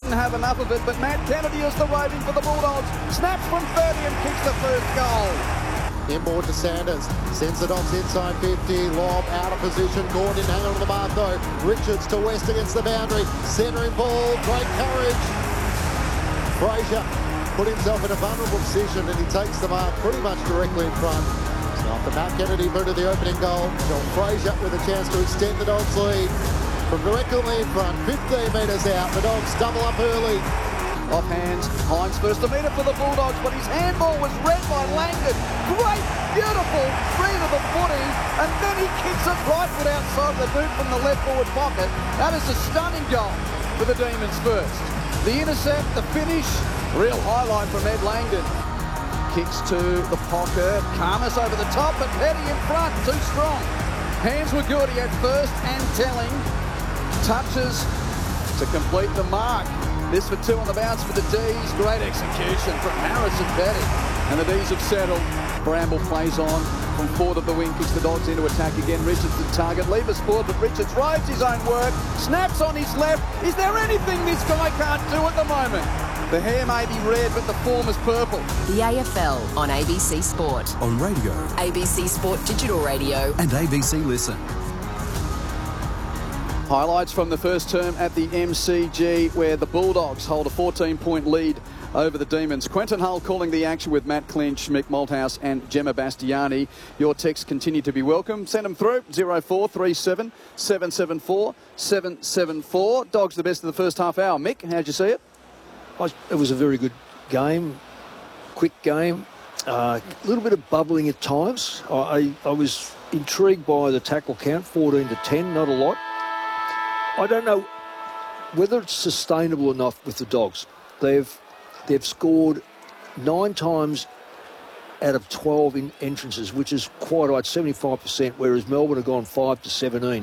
didn't have enough of it, but Matt Kennedy is the roving for the Bulldogs. Snaps from 30 and kicks the first goal. Inboard to Sanders, sends the Dogs inside 50, lob out of position, Gordon hang on to the mark though, Richards to West against the boundary, centering ball, great courage. Fraser put himself in a vulnerable position and he takes the mark pretty much directly in front. It's not the Matt Kennedy booted the opening goal. John Fraser with a chance to extend the Dogs' lead. From directly in front, 15 metres out, the Dogs double up early. Off hands, Hines first a metre for the Bulldogs, but his handball was read by Langdon. Great, beautiful free to the footy, and then he kicks it right foot outside the boot from the left forward pocket. That is a stunning goal for the Demons first. The intercept, the finish, real highlight from Ed Langdon. Kicks to the pocket, Karmas over the top, but Petty in front, too strong. Hands were good, he had first and telling. Touches to complete the mark. This for two on the bounce for the D's. Great execution from Harrison Petty. And the D's have settled. Bramble plays on from forward of the wing, kicks the Dogs into attack again. Richards the target, Lever's forward, but Richards rides his own work, snaps on his left. Is there anything this guy can't do at the moment? The hair may be red, but the form is purple. The AFL on ABC Sport. On radio, ABC Sport Digital Radio. and ABC Listen. Highlights from the first term at the MCG, where the Bulldogs hold a 14-point lead over the Demons. Quentin Hull calling the action with Matt Clinch, Mick Malthouse and Gemma Bastiani. Your texts continue to be welcome. Send them through, 0437 774 774. Dogs the best of the first half hour. Mick, how'd you see it? It was a very good game, quick game, a little bit of bubbling at times. I was intrigued by the tackle count, 14 to 10, not a lot. I don't know whether it's sustainable enough with the Dogs. They've scored 9 times out of 12 in entrances, which is quite right, 75%, whereas Melbourne have gone 5 to 17.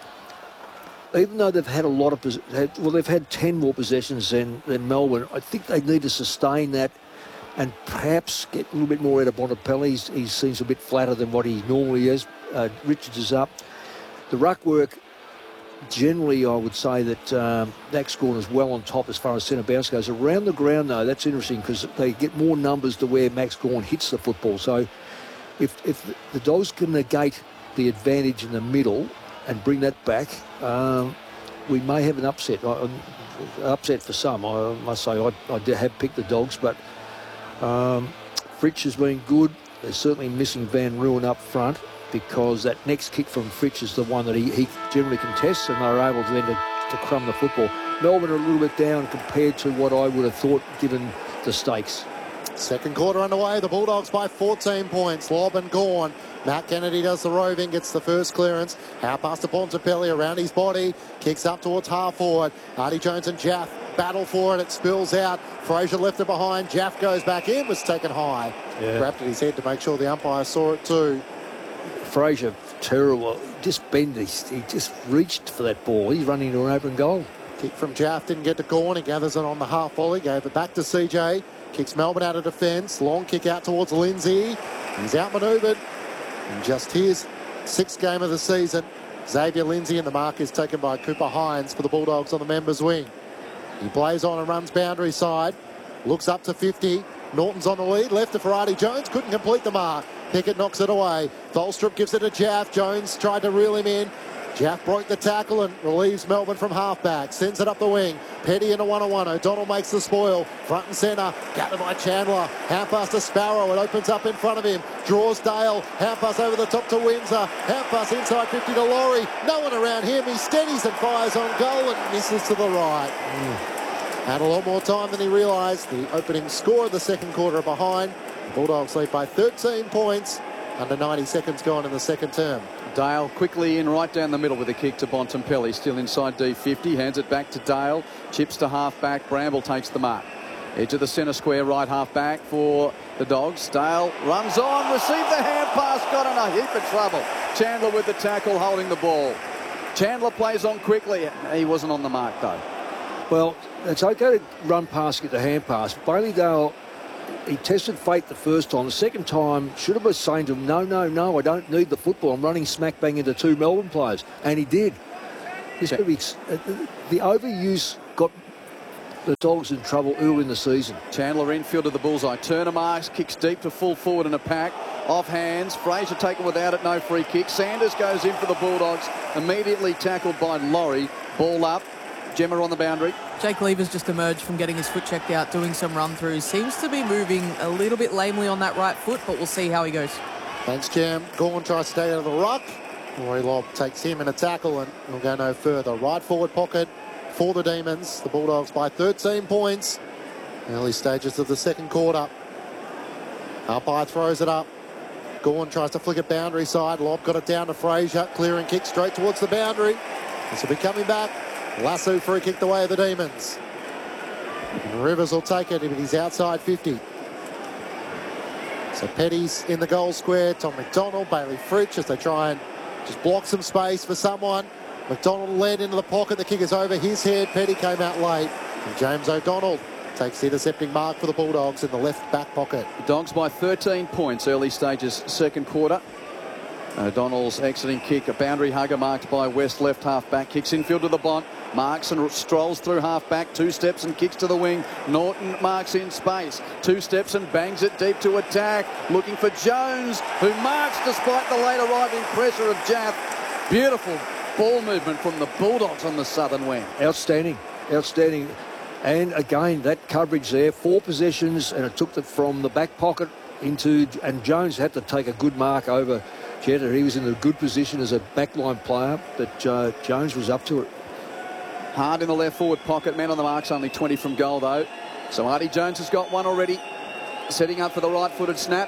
Even though they've had a lot of, they've had 10 more possessions than Melbourne, I think they need to sustain that and perhaps get a little bit more out of Bontempelli. He seems a bit flatter than what he normally is. Richards is up. The ruck work, generally, I would say that Max Gawn is well on top as far as centre bounce goes. Around the ground, though, that's interesting because they get more numbers to where Max Gawn hits the football. So if the Dogs can negate the advantage in the middle and bring that back, we may have an upset. Upset for some, I must say. I have picked the Dogs, but Fritsch has been good. They're certainly missing Van Ruin up front, because that next kick from Fritsch is the one that he generally contests, and they're able to then to crumb the football. Melbourne are a little bit down compared to what I would have thought given the stakes. Second quarter underway, the Bulldogs by 14 points. Lob and Gawn. Matt Kennedy does the roving, gets the first clearance. Out past to Bontempelli, around his body. Kicks up towards half forward. Artie Jones and Jaff battle for it. It spills out. Fraser left it behind. Jaff goes back in, was taken high. Yeah. Grabbed at his head to make sure the umpire saw it too. Fraser, terrible. Just bend. He just reached for that ball. He's running into an open goal. Kick from Jaff, didn't get to Gawn. He gathers it on the half volley. Gave it back to CJ. Kicks Melbourne out of defence. Long kick out towards Lindsay. He's outmanoeuvred. And just his 6th game of the season. Xavier Lindsay, and the mark is taken by Cooper Hines for the Bulldogs on the members' wing. He plays on and runs boundary side. Looks up to 50. Norton's on the lead. Left to Ferrari. Jones couldn't complete the mark. Pickett knocks it away. Tholstrup gives it to Jaff. Jones tried to reel him in. Jaff broke the tackle and relieves Melbourne from halfback. Sends it up the wing. Petty in a 1-on-1. O'Donnell makes the spoil. Front and centre. Gathered by Chandler. Half pass to Sparrow. It opens up in front of him. Draws Dale. Half pass over the top to Windsor. Half pass inside 50 to Laurie. No one around him. He steadies and fires on goal and misses to the right. Had a lot more time than he realised. The opening score of the second quarter are behind. The Bulldogs lead by 13 points. Under 90 seconds gone in the second term. Dale quickly in right down the middle with a kick to Bontempelli. Still inside D50. Hands it back to Dale. Chips to half-back. Bramble takes the mark. Edge of the centre square, right half-back for the Dogs. Dale runs on. Received the hand pass. Got in a heap of trouble. Chandler with the tackle, holding the ball. Chandler plays on quickly. He wasn't on the mark, though. Well, it's okay to run past, get the hand pass. Bailey Dale, he tested fate the first time. The second time, should have been saying to him, no, I don't need the football. I'm running smack bang into 2 Melbourne players. And he did. The overuse got the Dogs in trouble early in the season. Chandler infield to the bullseye. Turner marks, kicks deep to full forward in a pack. Off hands. Fraser taken without it, no free kick. Sanders goes in for the Bulldogs. Immediately tackled by Laurie. Ball up. Gemma on the boundary. Jake Lever's just emerged from getting his foot checked out, doing some run-throughs. Seems to be moving a little bit lamely on that right foot, but we'll see how he goes. Thanks, Jam. Gawn tries to stay out of the ruck. Rory Lobb takes him in a tackle and will go no further. Right forward pocket for the Demons. The Bulldogs by 13 points. Early stages of the second quarter. Umpire throws it up. Gawn tries to flick it boundary side. Lobb got it down to Fraser. Clearing kick straight towards the boundary. This will be coming back. Lasso free kicked away of the Demons. And Rivers will take it, but he's outside 50. So Petty's in the goal square. Tom McDonald, Bailey Fritsch as they try and just block some space for someone. McDonald led into the pocket. The kick is over his head. Petty came out late. And James O'Donnell takes the intercepting mark for the Bulldogs in the left back pocket. Dogs by 13 points, early stages, second quarter. O'Donnell's exiting kick, a boundary hugger marked by West, left half back, kicks infield to the Bont, marks and strolls through half back, 2 steps and kicks to the wing. Norton marks in space, 2 steps and bangs it deep to attack, looking for Jones, who marks despite the late arriving pressure of Jaff. Beautiful ball movement from the Bulldogs on the southern wing. Outstanding, outstanding. And again, that coverage there, 4 possessions, and it took it from the back pocket into, and Jones had to take a good mark over Jetta. He was in a good position as a backline player, but Jones was up to it. Hard in the left forward pocket, man on the marks, only 20 from goal though. So Artie Jones has got one already, setting up for the right-footed snap.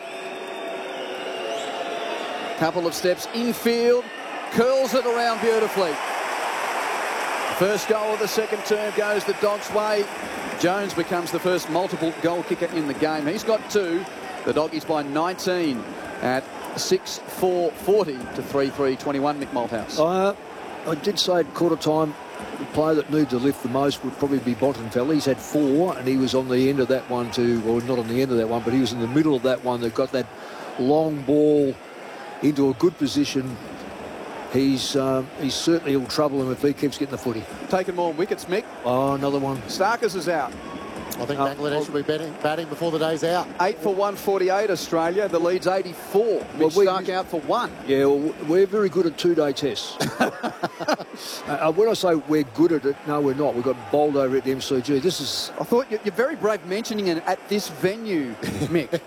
Couple of steps infield, curls it around beautifully. First goal of the second term goes the Dogs' way. Jones becomes the first multiple goal kicker in the game. He's got 2. The Doggies by 19 at 6-4-40 to 3-3-21. Mick Malthouse. I did say at quarter time the player that needed to lift the most would probably be Bottenfeld. He's had 4 and he was on the end of that one too. Well, not on the end of that one, but he was in the middle of that one. They've got that long ball into a good position. He's certainly will trouble him if he keeps getting the footy. Taking more wickets, Mick. Oh, another one. Starkers is out. I think Bangladesh will be batting before the day's out. 8 for 148 Australia. The lead's 84. Mitch Stark out for 1. Yeah, well, we're very good at 2-day tests. When I say we're good at it, no, we're not. We've got bowled over at the MCG. This is. I thought you're very brave mentioning it at this venue, Mick.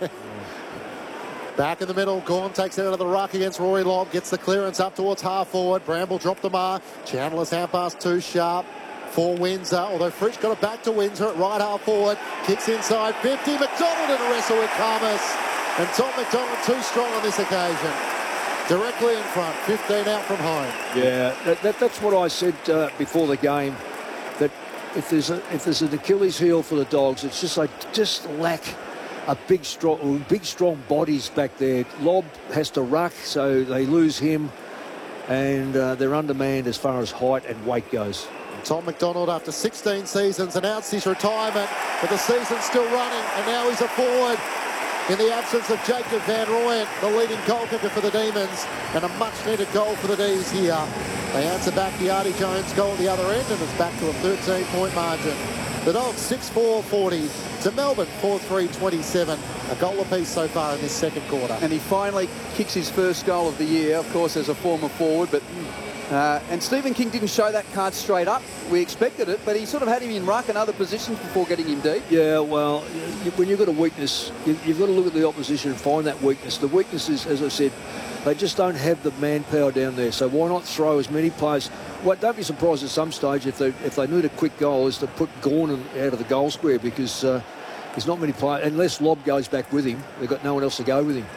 Back in the middle, Gawn takes it out of the ruck against Rory Lobb, gets the clearance up towards half forward. Bramble dropped the mark. Chandler's hand pass too sharp for Windsor, although Fritsch got it back to Windsor at right half forward. Kicks inside 50. McDonald in a wrestle with Khamis. And Tom McDonald too strong on this occasion. Directly in front, 15 out from home. Yeah, that's what I said before the game, that if there's an Achilles heel for the Dogs, it's just like just lack a big strong bodies back there. Lobb has to ruck, so they lose him, and they're undermanned as far as height and weight goes. Tom McDonald, after 16 seasons, announced his retirement, but the season's still running, and now he's a forward in the absence of Jacob Van Rooyen, the leading goal kicker for the Demons, and a much-needed goal for the D's here. They answer back the Artie Jones goal at the other end, and it's back to a 13-point margin. The Dogs 6-4-40 to Melbourne 4-3-27. A goal apiece so far in this second quarter. And he finally kicks his first goal of the year, of course, as a former forward, but and Stephen King didn't show that card straight up. We expected it, but he sort of had him in ruck and other positions before getting him deep. Yeah, well, when you've got a weakness, you've got to look at the opposition and find that weakness. The weakness is, as I said, they just don't have the manpower down there. So why not throw as many players? Well, don't be surprised at some stage if they need a quick goal is to put Gawn out of the goal square, because there's not many players, unless Lobb goes back with him. They've got no one else to go with him.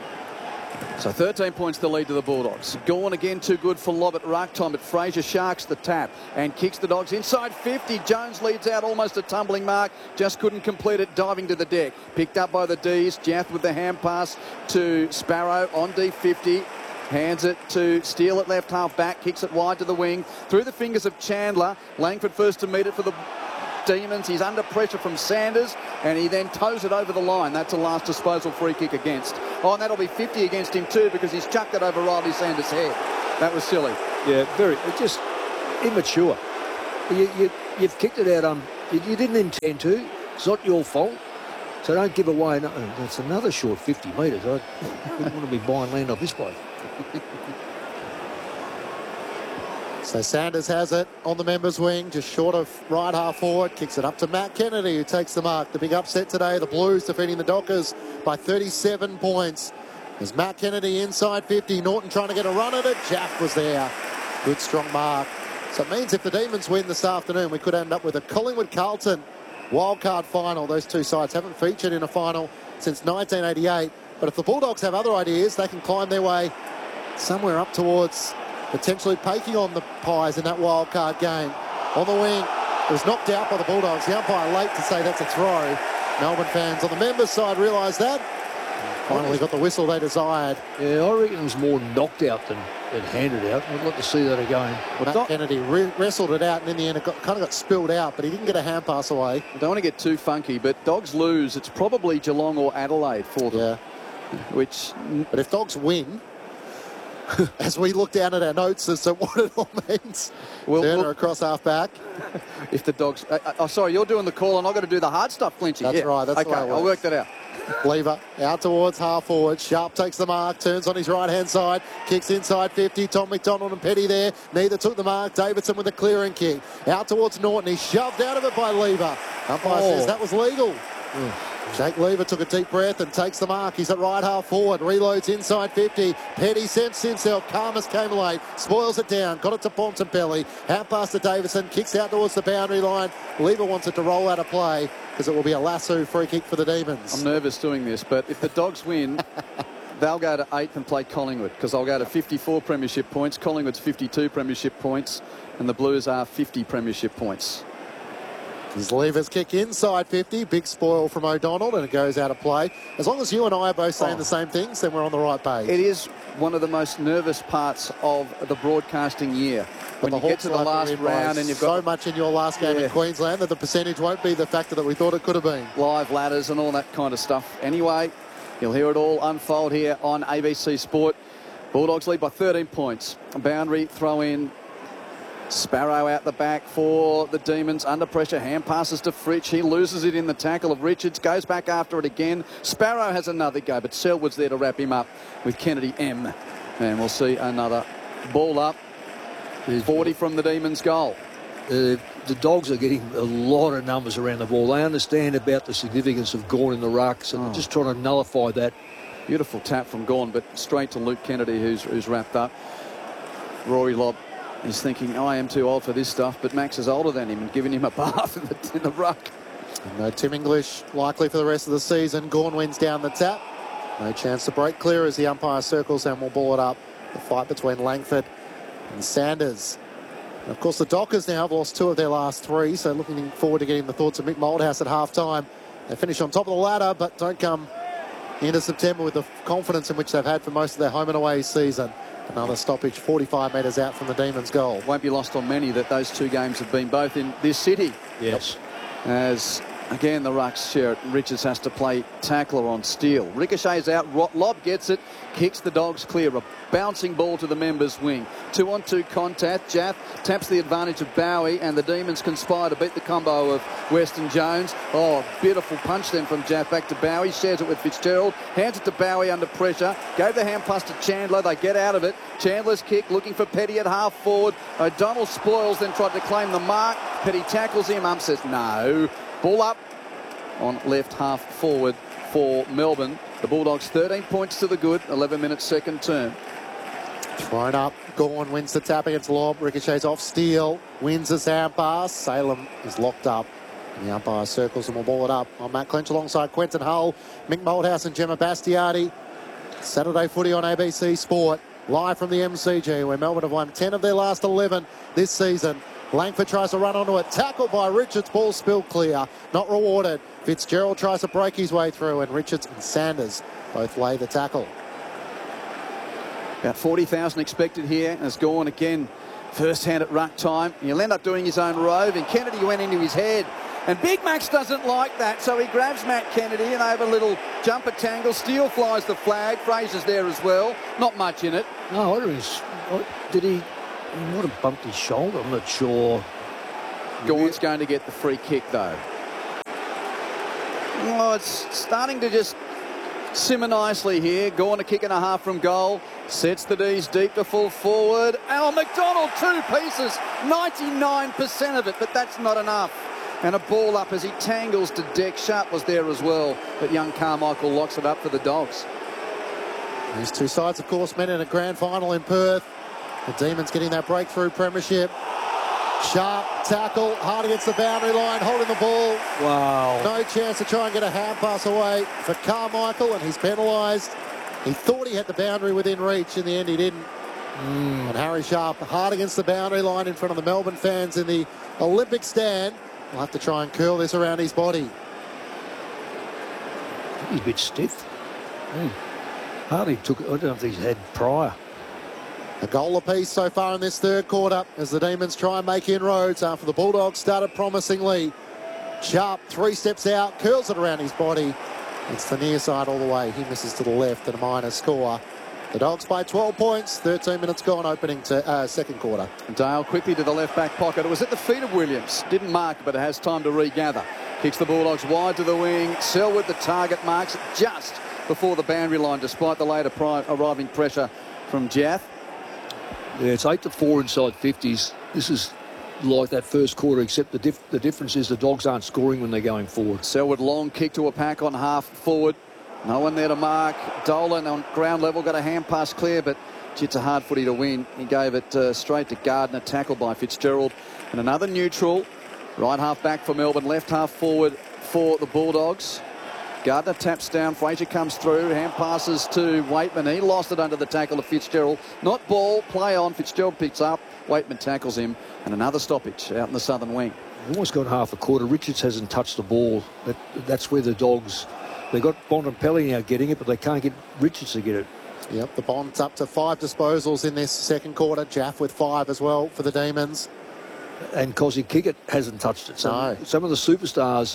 So 13 points to lead to the Bulldogs. Gawn again too good for Lobb at ruck time, but Fraser sharks the tap and kicks the Dogs inside 50. Jones leads out, almost a tumbling mark, just couldn't complete it, diving to the deck. Picked up by the D's. Jaff with the hand pass to Sparrow on D50. Hands it to Steele at left half back, kicks it wide to the wing. Through the fingers of Chandler. Langford first to meet it for the Demons. He's under pressure from Sanders, and he then toes it over the line. That's a last disposal free kick against. Oh, and that'll be 50 against him too, because he's chucked it over Riley Sanders' head. That was silly. Yeah, just immature. You've kicked it out You didn't intend to. It's not your fault. So don't give away. That's another short 50 metres. I wouldn't want to be buying land off this bloke. So Sanders has it on the members' wing, just short of right half forward. Kicks it up to Matt Kennedy, who takes the mark. The big upset today, the Blues defeating the Dockers by 37 points. There's Matt Kennedy inside 50. Norton trying to get a run at it. Jack was there. Good strong mark. So it means if the Demons win this afternoon, we could end up with a Collingwood-Carlton wildcard final. Those two sides haven't featured in a final since 1988. But if the Bulldogs have other ideas, they can climb their way somewhere up towards potentially peaking on the Pies in that wildcard game. On the wing, it was knocked out by the Bulldogs. The umpire late to say that's a throw. Melbourne fans on the members' side realised that. Finally got the whistle they desired. Yeah, I reckon it was more knocked out than handed out. I'd like to see that again. Well, Matt Kennedy wrestled it out, and in the end it kind of got spilled out, but he didn't get a hand pass away. I don't want to get too funky, but Dogs lose. It's probably Geelong or Adelaide for them. Yeah. But if Dogs win, as we look down at our notes as to what it all means, Turner across half back. If the Dogs... sorry, you're doing the call and I've got to do the hard stuff, Clinchy. That's right. That's okay, the way it works. I'll work that out. Lever out towards half forward. Sharp takes the mark, turns on his right hand side, kicks inside 50. Tom McDonald and Petty there. Neither took the mark. Davidson with a clearing kick. Out towards Norton. He's shoved out of it by Lever. Umpire says that was legal. Jake Lever took a deep breath and takes the mark. He's at right half forward. Reloads inside 50. Petty sensed himself. Karmas came late. Spoils it down. Got it to Bontempelli. Out past to Davison. Kicks out towards the boundary line. Lever wants it to roll out of play because it will be a lasso free kick for the Demons. I'm nervous doing this, but if the Dogs win, they'll go to 8th and play Collingwood because they'll go to 54 premiership points. Collingwood's 52 premiership points and the Blues are 50 premiership points. His Lever's kick inside 50. Big spoil from O'Donnell and it goes out of play. As long as you and I are both saying the same things, then we're on the right page. It is one of the most nervous parts of the broadcasting year. When you get to the last round and you've got so much in your last game in Queensland that the percentage won't be the factor that we thought it could have been. Live ladders and all that kind of stuff. Anyway, you'll hear it all unfold here on ABC Sport. Bulldogs lead by 13 points. A boundary throw in. Sparrow out the back for the Demons. Under pressure, hand passes to Fritsch. He loses it in the tackle of Richards. Goes back after it again. Sparrow has another go, but Selwood's there to wrap him up with Kennedy M. And we'll see another ball up. 40 from the Demons' goal. The Dogs are getting a lot of numbers around the ball. They understand about the significance of Gawn in the ruck, so they're just trying to nullify that. Beautiful tap from Gawn, but straight to Luke Kennedy, who's wrapped up. Rory Lobb is thinking, I am too old for this stuff, but Max is older than him and giving him a bath in the ruck. No Tim English likely for the rest of the season. Gawn wins down the tap. No chance to break clear as the umpire circles and will ball it up. The fight between Langford and Sanders. And of course, the Dockers now have lost 2 of their last 3, so looking forward to getting the thoughts of Mick Moldhouse at half-time. They finish on top of the ladder, but don't come into September with the confidence in which they've had for most of their home and away season. Another stoppage 45 metres out from the Demons' goal. Won't be lost on many that those 2 games have been both in this city. Yes. As, again, the rucks share it. Richards has to play tackler on Steele. Ricochets out. Lobb gets it. Kicks the Dogs clear. A bouncing ball to the members' wing. 2-on-2 contact. Jaff taps the advantage of Bowie, and the Demons conspire to beat the combo of Weston Jones. Oh, beautiful punch then from Jaff back to Bowie. Shares it with Fitzgerald. Hands it to Bowie under pressure. Gave the hand pass to Chandler. They get out of it. Chandler's kick looking for Petty at half forward. O'Donnell spoils, then tried to claim the mark. Petty tackles him. Says no. Ball up on left half forward for Melbourne. The Bulldogs 13 points to the good. 11 minutes second term. Thrown up. Gawn wins the tap against Lobb. Ricochets off Steele. Wins his hand pass. Salem is locked up. And the umpire circles and will ball it up on Matt Clinch alongside Quentin Hull, Mick Moldhouse and Gemma Bastiardi. Saturday footy on ABC Sport. Live from the MCG, where Melbourne have won 10 of their last 11 this season. Langford tries to run onto it. Tackled by Richards. Ball spilled clear. Not rewarded. Fitzgerald tries to break his way through, and Richards and Sanders both lay the tackle. About 40,000 expected here as Gawn again first hand at ruck time. He'll end up doing his own rove, and Kennedy went into his head. And Big Max doesn't like that, so he grabs Matt Kennedy and over a little jumper tangle. Steele flies the flag. Fraser's there as well. Not much in it. No, did he might have bumped his shoulder. I'm not sure. Gawn's going to get the free kick, though. Well, it's starting to just simmer nicely here. Gawn a kick and a half from goal. Sets the D's deep to full forward. Al McDonald, 2 pieces. 99% of it, but that's not enough. And a ball up as he tangles to deck. Sharp was there as well, but young Carmichael locks it up for the Dogs. These two sides, of course, met in a grand final in Perth. The Demons getting that breakthrough premiership. Sharp tackle, hard against the boundary line, holding the ball. Wow. No chance to try and get a hand pass away for Carmichael, and he's penalised. He thought he had the boundary within reach. In the end, he didn't. And Harry Sharp, hard against the boundary line in front of the Melbourne fans in the Olympic stand. We'll have to try and curl this around his body. He's a bit stiff. Hardly took it. I don't know if he's had prior. A goal apiece so far in this third quarter as the Demons try and make inroads after the Bulldogs started promisingly. Sharp 3 steps out, curls it around his body. It's the near side all the way. He misses to the left and a minor score. The Dogs by 12 points, 13 minutes gone opening to second quarter. Dale quickly to the left back pocket. It was at the feet of Williams. Didn't mark, but it has time to regather. Kicks the Bulldogs wide to the wing. Selwood, the target, marks just before the boundary line, despite the later arriving pressure from Jaff. Yeah, it's 8-4 inside 50s. This is like that first quarter, except the difference is the Dogs aren't scoring when they're going forward. Selwood, long kick to a pack on half forward. No one there to mark. Dolan on ground level got a hand pass clear, but it's a hard footy to win. He gave it straight to Gardner, tackled by Fitzgerald. And another neutral. Right half back for Melbourne, left half forward for the Bulldogs. Gardner taps down, Fraser comes through, hand passes to Waitman. He lost it under the tackle of Fitzgerald. Not ball, play on, Fitzgerald picks up, Waitman tackles him, and another stoppage out in the southern wing. Almost got half a quarter. Richards hasn't touched the ball. That's where the Dogs, they've got Bontempelli now getting it, but they can't get Richards to get it. Yep, the Bond's up to 5 disposals in this second quarter. Jaff with 5 as well for the Demons. And Cosy Kickett hasn't touched it. So No. some of the superstars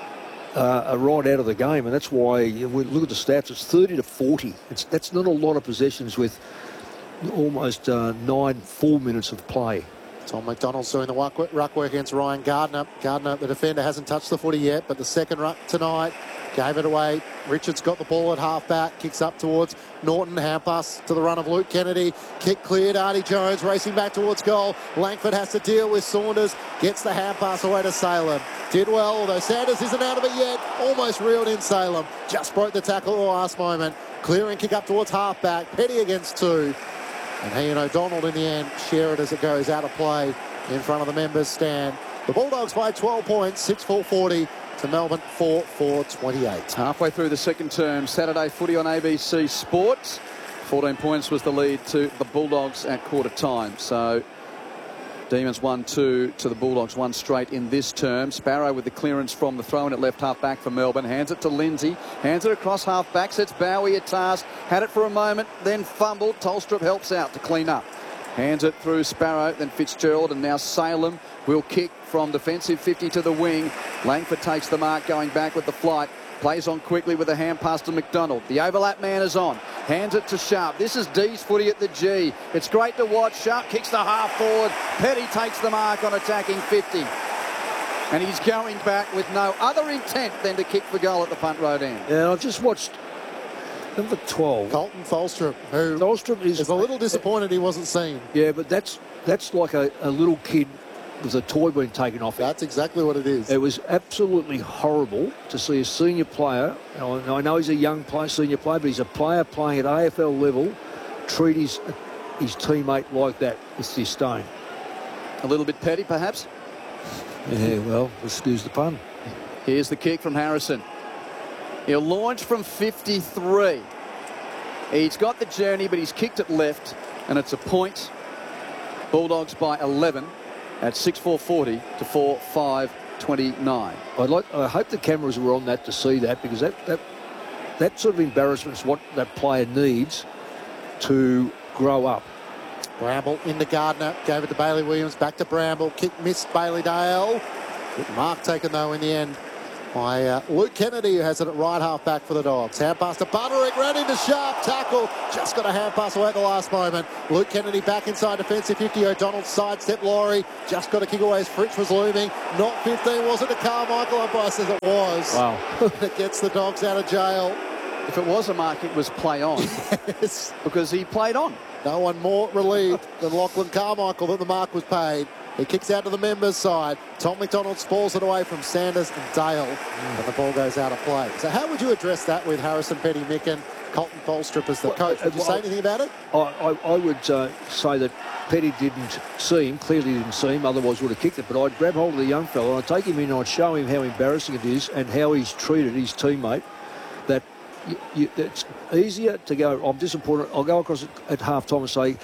are right out of the game, and that's why we look at the stats. It's 30-40. That's not a lot of possessions with almost 4 minutes of play. Tom McDonald's doing the ruck work against Ryan Gardner. Gardner, the defender, hasn't touched the footy yet, but the second ruck tonight gave it away. Richards got the ball at half-back, kicks up towards Norton, hand pass to the run of Luke Kennedy. Kick cleared, Artie Jones racing back towards goal. Langford has to deal with Saunders, gets the hand pass away to Salem. Did well, although Sanders isn't out of it yet. Almost reeled in Salem. Just broke the tackle at the last moment. Clearing kick up towards half-back. Petty against 2. And he and O'Donnell in the end share it as it goes out of play in front of the members' stand. The Bulldogs by 12 points, 6-4-40 to Melbourne 4-4-28. Halfway through the second term, Saturday footy on ABC Sports. 14 points was the lead to the Bulldogs at quarter time. So Demons 1-2 to the Bulldogs, 1 straight in this term. Sparrow with the clearance from the throw-in at left half back for Melbourne. Hands it to Lindsay. Hands it across half back. Sets Bowie at task. Had it for a moment, then fumbled. Tolstrup helps out to clean up. Hands it through Sparrow, then Fitzgerald, and now Salem will kick from defensive 50 to the wing. Langford takes the mark, going back with the flight. Plays on quickly with a hand pass to McDonald. The overlap man is on. Hands it to Sharp. This is D's footy at the G. It's great to watch. Sharp kicks the half forward. Petty takes the mark on attacking 50. And he's going back with no other intent than to kick for goal at the punt road end. Yeah, I've just watched number 12. Colton Tholstrup, who Tholstrup is a little disappointed he wasn't seen. Yeah, but that's like a little kid with a toy being taken off him. That's exactly what it is. It was absolutely horrible to see a senior player, and I know he's a young senior player, but he's a player playing at AFL level, treat his teammate like that. It's disdain. A little bit petty, perhaps? Yeah, well, excuse the pun. Here's the kick from Harrison. He'll launch from 53. He's got the journey, but he's kicked it left, and it's a point. Bulldogs by 11 at 6-4-40 to 4-5-29. I hope the cameras were on that to see that, because that sort of embarrassment is what that player needs to grow up. Bramble into Gardner, gave it to Bailey Williams, back to Bramble, kick missed Bailey Dale. Good mark taken though in the end by Luke Kennedy, who has it at right half back for the Dogs. Hand pass to Buttering, ran into Sharp, tackle, just got a hand pass away at the last moment. Luke Kennedy back inside defensive 50. O'Donnell sidestep Laurie, just got a kick away as Fritsch was looming. Not 15, was it to Carmichael? Umpire says it was. Wow. It gets the Dogs out of jail. If it was a mark, it was play on. Yes. Because he played on. No one more relieved than Lachlan Carmichael that the mark was paid. He kicks out to the members' side. Tom McDonald spalls it away from Sanders and Dale. And the ball goes out of play. So how would you address that with Harrison Petty-Micken, Colton Tholstrup as the coach? Would you say anything about it? I would say that Petty didn't see him, clearly didn't see him, otherwise would have kicked it. But I'd grab hold of the young fellow and I'd take him in and I'd show him how embarrassing it is and how he's treated his teammate. That it's easier to go, I'm disappointed, I'll go across at half-time and say,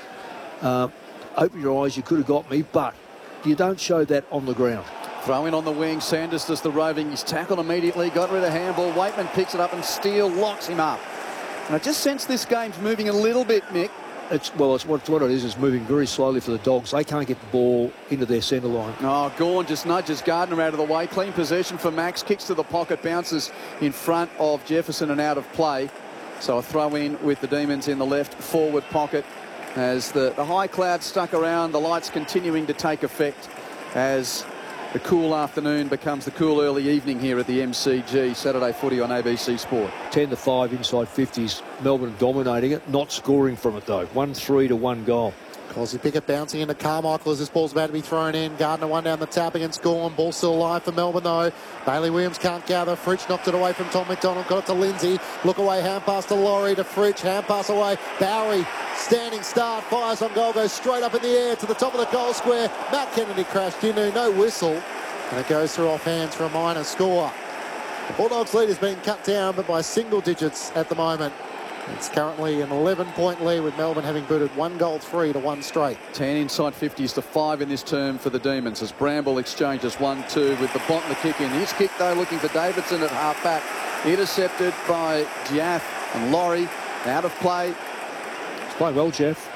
open your eyes, you could have got me, but you don't show that on the ground. Throw in on the wing. Sanders does the roving. He's tackled immediately. Got rid of handball. Waitman picks it up and Steele locks him up. And I just sense this game's moving a little bit, Mick. It's what it is. It's moving very slowly for the Dogs. They can't get the ball into their centre line. Oh, Gawn just nudges Gardner out of the way. Clean possession for Max. Kicks to the pocket. Bounces in front of Jefferson and out of play. So a throw in with the Demons in the left forward pocket. As the high clouds stuck around, the lights continuing to take effect as the cool afternoon becomes the cool early evening here at the MCG. Saturday footy on ABC Sport. 10-5 inside 50s. Melbourne dominating it, not scoring from it though. 1-3 to 1 goal. Causey Pickett bouncing into Carmichael as this ball's about to be thrown in. Gardner one down the tap against Gawn. Ball still alive for Melbourne though. Bailey Williams can't gather. Fritsch knocked it away from Tom McDonald. Got it to Lindsay. Look away. Hand pass to Laurie to Fritsch. Hand pass away. Bowery standing start. Fires on goal. Goes straight up in the air to the top of the goal square. Matt Kennedy crashed into. No whistle. And it goes through off hands for a minor score. The Bulldogs lead has been cut down but by single digits at the moment. It's currently an 11-point lead with Melbourne having booted 1-3 to 1 straight. 10 inside 50s to 5 in this term for the Demons as Bramble exchanges 1-2 with the Bontler kick in. His kick though looking for Davidson at half back. Intercepted by Jaff and Laurie. Out of play. He's playing well, Jeff.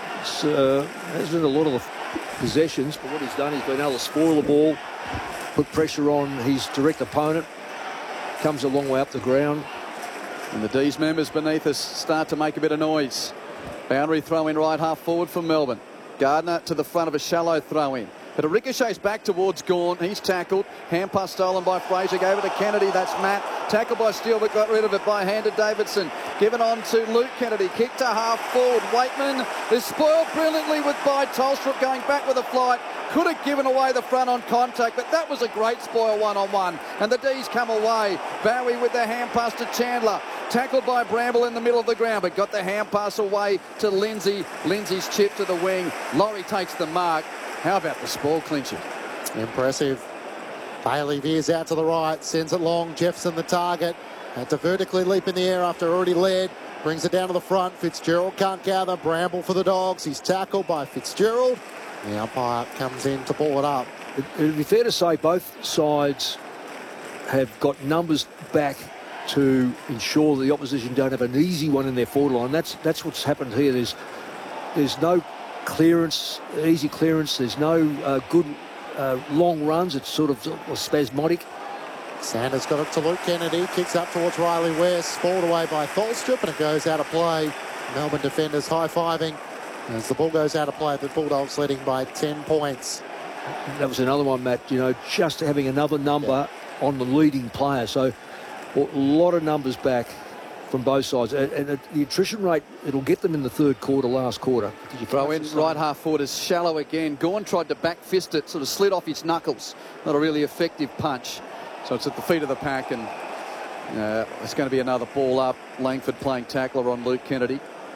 Hasn't had a lot of the possessions, but what he's done, he's been able to spoil the ball, put pressure on his direct opponent. Comes a long way up the ground. And the D's members beneath us start to make a bit of noise. Boundary throw in right half forward from Melbourne. Gardner to the front of a shallow throw in. But it ricochets back towards Gawn. He's tackled. Hand pass stolen by Fraser. Gave it to Kennedy. That's Matt. Tackled by Steele but got rid of it by hand to Davidson. Given on to Luke Kennedy. Kick to half forward. Waitman is spoiled brilliantly by Tholstrup going back with a flight. Could have given away the front on contact, but that was a great spoil one-on-one. And the D's come away. Bowie with the hand pass to Chandler. Tackled by Bramble in the middle of the ground, but got the hand pass away to Lindsay. Lindsay's chip to the wing. Laurie takes the mark. How about the spoil clincher? Impressive. Bailey veers out to the right, sends it long. Jefferson the target. Had to vertically leap in the air after already led. Brings it down to the front. Fitzgerald can't gather. Bramble for the Dogs. He's tackled by Fitzgerald. The umpire comes in to ball it up. It would be fair to say both sides have got numbers back to ensure the opposition don't have an easy one in their forward line. That's what's happened here. There's no clearance, easy clearance. There's no good long runs. It's sort of spasmodic. Sanders got it to Luke Kennedy. Kicks up towards Riley West. Spoiled away by Tholstrup and it goes out of play. Melbourne defenders high-fiving. As the ball goes out of play, the Bulldogs leading by 10 points. That was another one, Matt, just having another number on the leading player. So a lot of numbers back from both sides. And the attrition rate, it'll get them in the third quarter, last quarter. Throw in right half forward is shallow again. Gawn tried to back fist it, sort of slid off his knuckles. Not a really effective punch. So it's at the feet of the pack and it's going to be another ball up. Langford playing tackler on Luke Kennedy.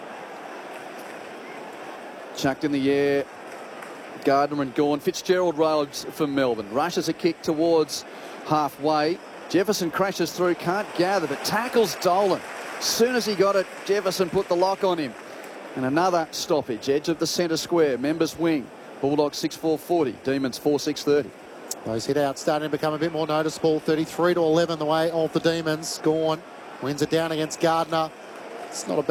Chucked in the air. Gardner and Gawn. Fitzgerald rolls for Melbourne. Rushes a kick towards halfway. Jefferson crashes through. Can't gather, but tackles Dolan. As soon as he got it, Jefferson put the lock on him. And another stoppage. Edge of the centre square. Members wing. Bulldogs 6-4-40. Demons 4-6-30. Those hit-outs starting to become a bit more noticeable. 33-11 the way of the Demons. Gawn wins it down against Gardner. It's not a bad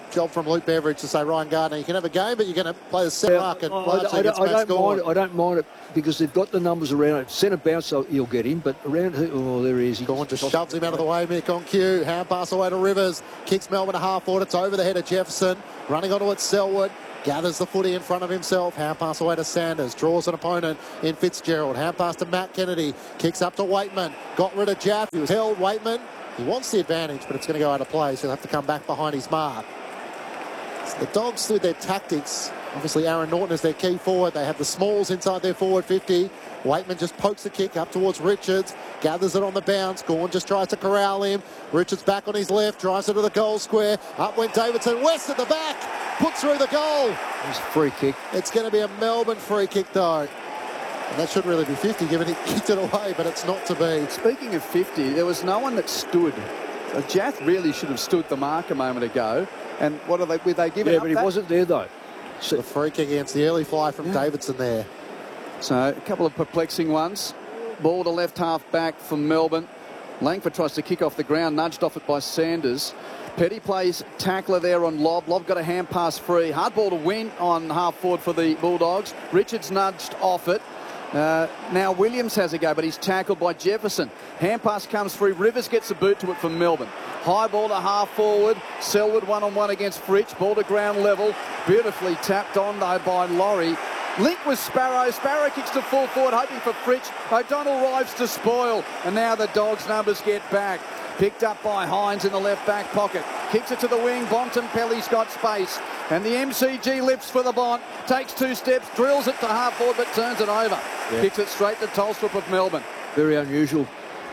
job from Luke Beveridge to say, Ryan Gardner, you can have a game, but you're going to play the centre ruck and largely against Max Gawn. I don't mind it because they've got the numbers around it. Centre bounce, so he'll get him, but around there he is. Gawn just shoves him out of the way. Mick on cue. Hand pass away to Rivers. Kicks Melbourne a half forward. It's over the head of Jefferson. Running onto it, Selwood. Gathers the footy in front of himself. Hand pass away to Sanders. Draws an opponent in Fitzgerald. Hand pass to Matt Kennedy. Kicks up to Waitman. Got rid of Jaff. He was held. Waitman. He wants the advantage, but it's going to go out of play, so he'll have to come back behind his mark. So the Dogs, with their tactics, obviously Aaron Norton is their key forward. They have the smalls inside their forward 50. Waitman just pokes the kick up towards Richards, gathers it on the bounce. Gawn just tries to corral him. Richards back on his left, drives it to the goal square. Up went Davidson. West at the back, puts through the goal. It's a free kick. It's going to be a Melbourne free kick, though. And that should really be 50, given he kicked it away, but it's not to be. Speaking of 50, there was no one that stood. Jaff really should have stood the mark a moment ago. And what are they? Were they giving up but he that? wasn't there, though. So the free kick against the early fly from Davidson there. So a couple of perplexing ones. Ball to left half back from Melbourne. Langford tries to kick off the ground, nudged off it by Sanders. Petty plays tackler there on Lobb. Lobb got a hand pass free. Hard ball to win on half forward for the Bulldogs. Richards nudged off it. Now Williams has a go, but he's tackled by Jefferson. Hand pass comes free. Rivers gets a boot to it from Melbourne. High ball to half forward. Selwood one-on-one against Fritsch. Ball to ground level. Beautifully tapped on, though, by Laurie. Link with Sparrow. Sparrow kicks to full forward, hoping for Fritsch. O'Donnell arrives to spoil. And now the Dogs' numbers get back. Picked up by Hines in the left back pocket. Kicks it to the wing. Bontempelli's got space. And the MCG lifts for the Bont. Takes 2 steps, drills it to half forward, but turns it over. Yeah. Kicks it straight to Tolstrup of Melbourne. Very unusual.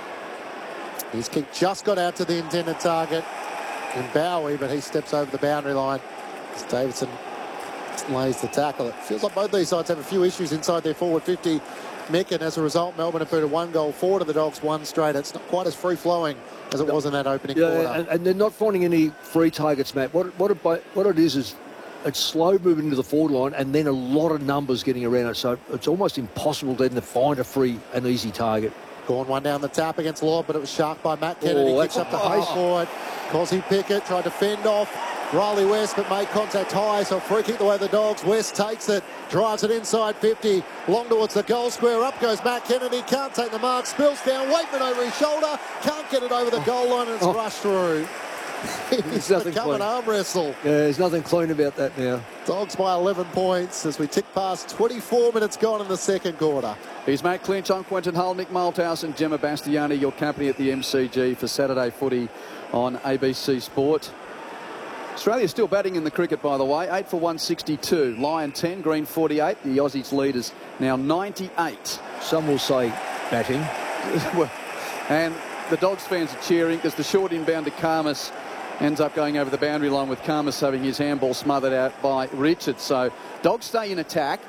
His kick just got out to the intended target in Bowie, but he steps over the boundary line as Davidson lays the tackle. It feels like both these sides have a few issues inside their forward 50. Mick, and as a result, Melbourne have put a 1 goal forward of the Dogs, 1 straight. It's not quite as free-flowing as it was in that opening quarter. And they're not finding any free targets, Matt. What it is it's slow moving into the forward line and then a lot of numbers getting around it. So it's almost impossible then to find an easy target. Gone one down the tap against Lobb, but it was sharked by Matt Kennedy. Kicks up to half forward. Cosy Pickett tried to fend off Riley West, but made contact high, so free kick the way of the Dogs. West takes it, drives it inside 50, long towards the goal square. Up goes Matt Kennedy, can't take the mark, spills down, Waitman over his shoulder, can't get it over the goal line, and it's rushed through. It's become an arm wrestle. Yeah, there's nothing clean about that now. Dogs by 11 points as we tick past 24 minutes gone in the second quarter. Here's Matt Clinch, I'm Quentin Hull, Nick Malthouse and Gemma Bastiani, your company at the MCG for Saturday footy on ABC Sport. Australia's still batting in the cricket, by the way. 8 for 162. Lion 10, Green 48. The Aussies leaders now 98. Some will say batting. Well, and the Dogs fans are cheering because the short inbound to Karmas ends up going over the boundary line with Karmas having his handball smothered out by Richards. So Dogs stay in attack.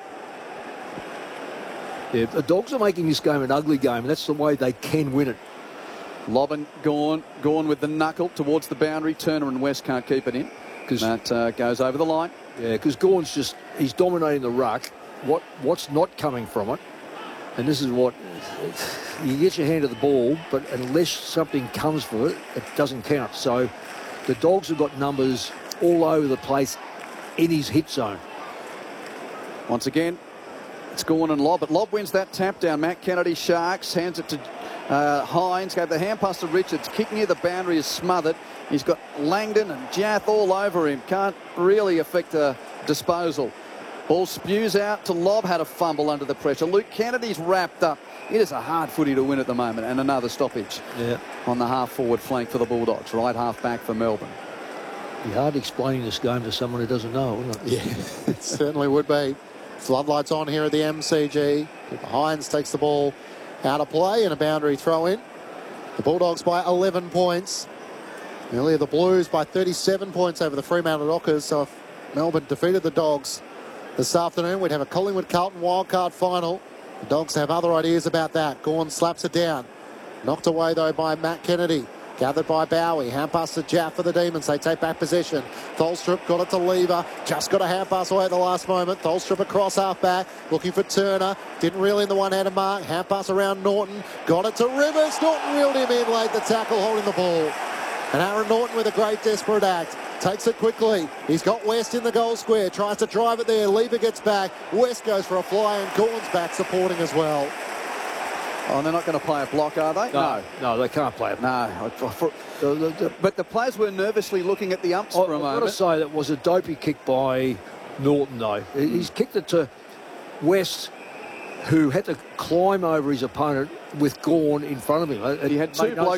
Yeah, the Dogs are making this game an ugly game, and that's the way they can win it. Lobbin, Gawn with the knuckle towards the boundary. Turner and West can't keep it in. That goes over the line. Yeah, because Gawn's he's dominating the ruck. What's not coming from it, and this is what, you get your hand to the ball, but unless something comes for it, it doesn't count. So the Dogs have got numbers all over the place in his hit zone. Once again, it's Gawn and Lobb, but Lobb wins that tap down. Matt Kennedy Sharks hands it to Hines, gave the hand pass to Richards. Kick near the boundary is smothered. He's got Langdon and Jath all over him. Can't really affect a disposal. Ball spews out to Lobb, had a fumble under the pressure. Luke Kennedy's wrapped up. It is a hard footy to win at the moment, and another stoppage on the half-forward flank for the Bulldogs. Right half-back for Melbourne. It'd be hard explaining this game to someone who doesn't know, wouldn't it? Yeah, it certainly would be. Floodlights on here at the MCG. Hines takes the ball out of play and a boundary throw in. The Bulldogs by 11 points. Earlier the Blues by 37 points over the Fremantle Dockers. So if Melbourne defeated the Dogs this afternoon, we'd have a Collingwood-Carlton wildcard final. The Dogs have other ideas about that. Gawn slaps it down. Knocked away though by Matt Kennedy. Gathered by Bowie. Hand pass to Jaff for the Demons. They take back possession. Tholstrup got it to Lever. Just got a hand pass away at the last moment. Tholstrup across half back. Looking for Turner. Didn't reel in the one-handed mark. Hand pass around Norton. Got it to Rivers. Norton reeled him in late. The tackle holding the ball. And Aaron Norton with a great desperate act. Takes it quickly. He's got West in the goal square. Tries to drive it there. Lieber gets back. West goes for a fly and Gawn's back supporting as well. Oh, and they're not going to play a block, are they? No, they can't play it. No. But the players were nervously looking at the umps for a moment. I've got to say that was a dopey kick by Norton, though. He's kicked it to West, who had to climb over his opponent with Gawn in front of him. He had two blokes